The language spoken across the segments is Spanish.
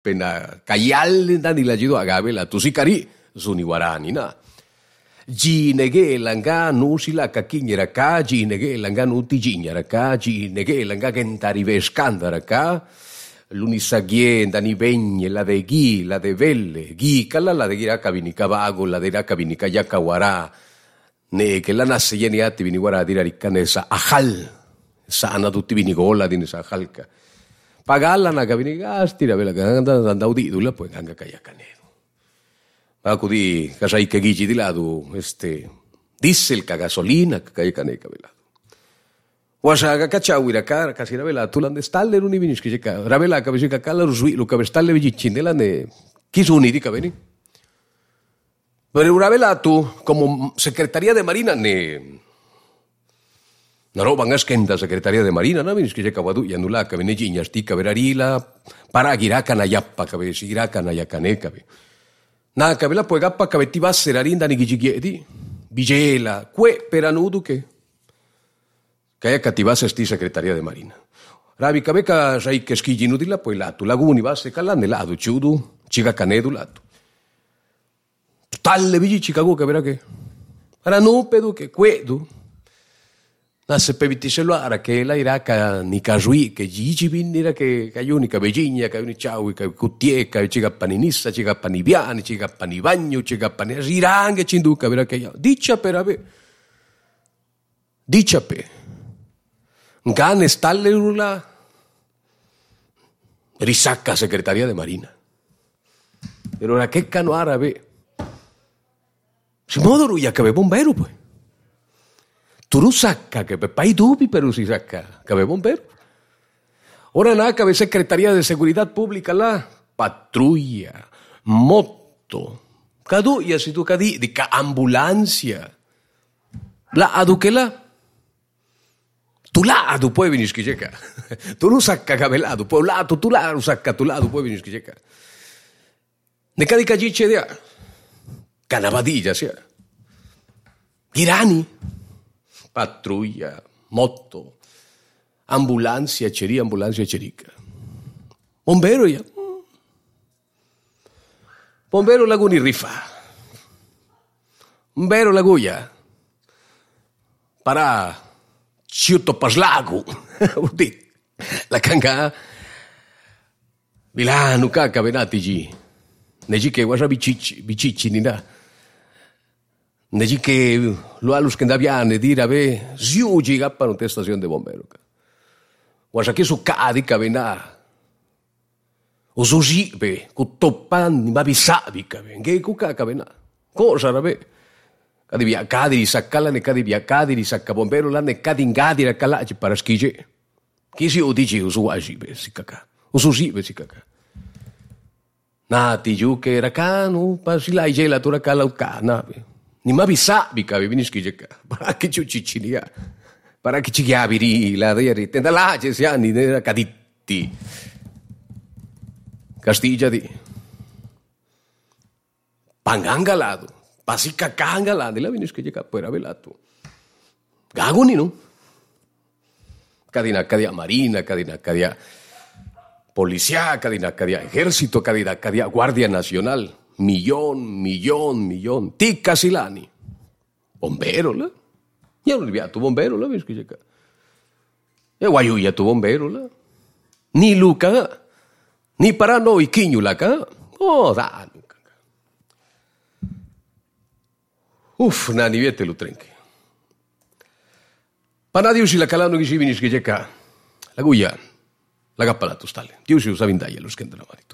pena kayal dani la jido agabela tusikari suniwarani na. Jinege langa nusila kakinyera ka, jinege langa nutijinyera ka, jinege langa gentarive scandara ka. L'unisagie dani vegne la de ghi, la de velle, ghi kala la de gira kabinika vago, la de ra kabinika yakawara. Ne che la nasse yeni atti vini guarda dire riccane sa ahal. Sana tutti vini gola dini sa halka. Pagalla na kabinika stira vela anda udidula poi ganga kayakane. Aku di kasai ke gigi di lado diesel ka gasolina ka kayakane ka vela. Wasaga kachawira kar kasira vela tulande stalle runi viniski ka ravela ka bisika kala rusui lu ka stalle vichindela ne kisuni di ka veni. Pero ravela tu como Secretaría de Marina ne naroban askenda Secretaría de Marina na viniski ka wadu yanula ka veni jinyasti ka verarila para giraka na yappa ka ve sigiraka na yakane ka ve. Na ka vela poi gappa ka vetti vasserarinda ni gigiedi vigela que peranudu ke kaya kativase sti Secretaría de Marina. Rabi kabeka sai ke skijinu dilla poi latu laguni vasse kalane ladu chudu chiga kanedu latu. Talle vigi Chicago ka vera ke. Ara no pedu ke kwedu. Na se pevitiselo ara ke la iraka ni kazui ke gigi binira ke kayuni ka beginia ka uni chau ka kutie ka chiga paninissa chiga panibiani chiga panibagno chiga panesirange chindu ka vera ke dicha perabe. Dicha pe. Gane stalle urla risacca Secretaría de Marina. Pero ora che cano arabe. Si modo ya che bombero pues. Tu sacca che pai dubi pero si sacca che bombero. Ora na cabe Secretaría de Seguridad Pública la patrulla, moto, cadu ya si tu cadi di ca ambulancia. La aduquela tu lado puoi venire schicecca. Tu non sacca cabelato, poi lato tu lado sacca tu lado puoi venire schicecca. Ne cadica gice dia. Canavadilla sia. Irani. Patrulla, moto, ambulancia cerica. Bombero ya. Bombero laguni rifa. Bombero laguya. Para ciuto paslagu. La canga Milano kaka venati gi. Neji ke wasa bicici nina. Neji ke lo alus che andaviane dire ave ziugi gappano te stazione de bombero. Wasa che su cadi ka vena. O zujibe ku topan ma bisabi ka ven. Ge ku ka vena. Cosa rabe? Cadi via cadi saccala ne cadi via cadi di sacca bombero la ne cadi ingadi la calaci para schige. Chi si udici usuajibe si kaka. Usujibe si kaka. Nati giù che era cano, pasi la igela tu la cala ucana. Ni ma bisabi ka vini schige ka. Para che ci cicilia. Para che ci chiaviri la deri. Tenda la che si anni ne caditti. Castiglia di. Pangangalado. Pasika kangalado. La vini schige ka poi era velato. Gagoni no? Cadina cadia marina, cadina cadia policía, cadina cadia ejército, cadina cadia guardia nacional, millón, tica silani. Bombero la. Ya no olvidé tu bombero la, ves que llega. Guayuya tu bombero la. Ni luca, ni para no y quiño la ca. Oh, da. Uf, na ni viete lo trenque. Pana Dios y la calano que si vinis que llega. La guya, la gappala tu stale. Dios y usa vindaya los que entran a marito.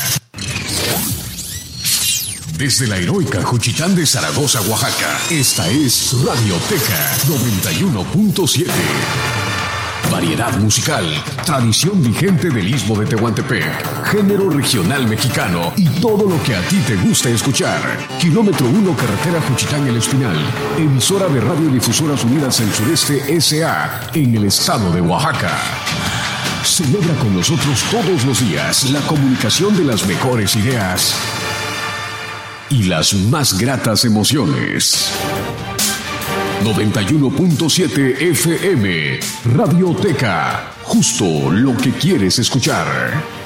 Desde la heroica Juchitán de Zaragoza, Oaxaca, esta es Radioteca 91.7. Variedad musical, tradición vigente del Istmo de Tehuantepec, género regional mexicano y todo lo que a ti te gusta escuchar. Kilómetro 1, carretera Juchitán El Espinal, emisora de Radiodifusoras Unidas del Sureste S.A. en el estado de Oaxaca. Celebra con nosotros todos los días la comunicación de las mejores ideas y las más gratas emociones. 91.7 FM, Radioteca, justo lo que quieres escuchar.